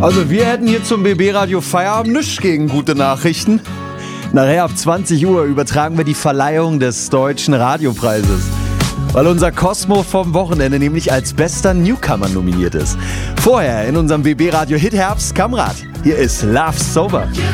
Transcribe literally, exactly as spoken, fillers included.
Also wir hätten hier zum B B-Radio Feierabend nichts gegen gute Nachrichten. Nachher ab zwanzig Uhr übertragen wir die Verleihung des Deutschen Radiopreises, weil unser Cosmo vom Wochenende nämlich als bester Newcomer nominiert ist. Vorher in unserem B B-Radio Hit Herbst Kamrat. Hier ist Love Sober.